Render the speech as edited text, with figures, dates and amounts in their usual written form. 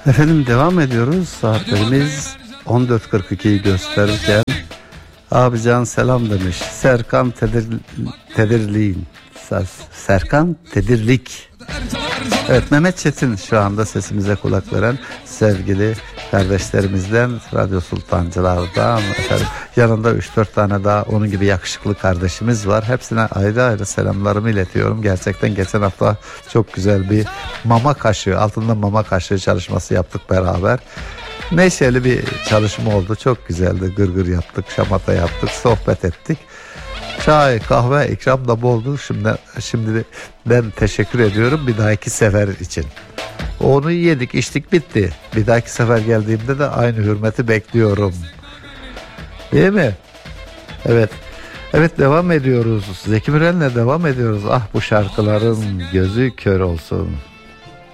Efendim devam ediyoruz. Saatlerimiz 14.42'yi gösterirken abican selam demiş. Serkan Tedirliğin. Serkan Tedirlik. Evet, Mehmet Çetin şu anda sesimize kulak veren sevgili kardeşlerimizden, Radyo Sultancılar'dan efendim. Yanında 3-4 tane daha onun gibi yakışıklı kardeşimiz var. Hepsine ayrı ayrı selamlarımı iletiyorum. Gerçekten geçen hafta çok güzel bir mama kaşığı, altında mama kaşığı çalışması yaptık beraber. Neşeli bir çalışma oldu. Çok güzeldi. Gırgır yaptık, şamata yaptık, sohbet ettik. Çay, kahve ikram da boldu. Şimdi ben teşekkür ediyorum bir dahaki sefer için. Onu yedik, içtik, bitti. Bir dahaki sefer geldiğimde de aynı hürmeti bekliyorum. Değil mi? Evet. Evet, devam ediyoruz. Zeki Müren'le devam ediyoruz. Ah, bu şarkıların gözü kör olsun.